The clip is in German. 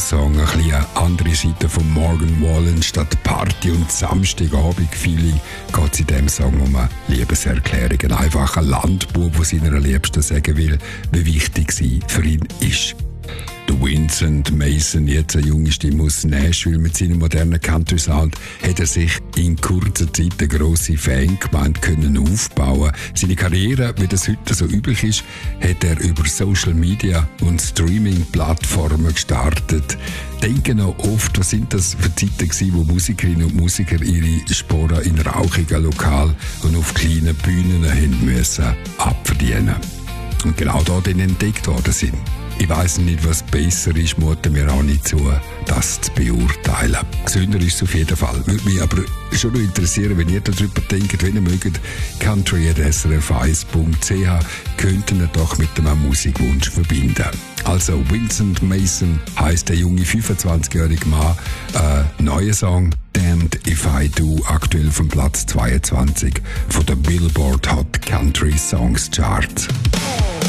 Song ein bisschen eine andere Seite von Morgan Wallen. Statt Party und Samstagabend-Feeling geht es in diesem Song um eine Liebeserklärung. Ein einfacher Landbub, der seiner Liebsten sagen will, wie wichtig sie für ihn ist. Der Vincent Mason, jetzt eine junge Stimme aus Nashville mit seinem modernen Country-Sound, hat er sich in kurzer Zeit eine grosse Fangemeinde können aufbauen. Seine Karriere, wie das heute so üblich ist, hat er über Social Media und Streaming-Plattformen gestartet. Denken noch oft, was sind das für Zeiten gewesen, wo Musikerinnen und Musiker ihre Sporen in rauchigen Lokalen und auf kleinen Bühnen haben müssen abverdienen. Und genau dort entdeckt worden sind. Ich weiss nicht, was besser ist, muten wir auch nicht zu, das zu beurteilen. Gesünder ist es auf jeden Fall. Würde mich aber schon noch interessieren, wenn ihr darüber denkt, wenn ihr mögt, country@srf1.ch, könnten ihr doch mit einem Musikwunsch verbinden. Also Vincent Mason heisst der junge 25-jährige Mann, neuer Song Damned If I Do, aktuell vom Platz 22 von der Billboard Hot Country Songs Charts.